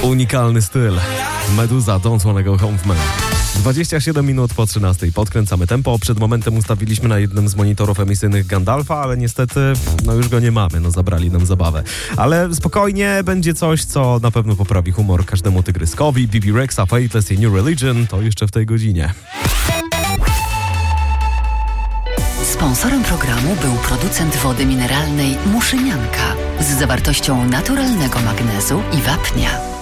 Unikalny styl. Meduza, Don't Wanna Go Home Man. 27 minut po 13. Podkręcamy tempo. Przed momentem ustawiliśmy na jednym z monitorów emisyjnych Gandalfa, ale niestety, już go nie mamy. Zabrali nam zabawę. Ale spokojnie, będzie coś, co na pewno poprawi humor każdemu tygryskowi. Bibi Rexa, Faithless i New Religion to jeszcze w tej godzinie. Sponsorem programu był producent wody mineralnej Muszynianka z zawartością naturalnego magnezu i wapnia.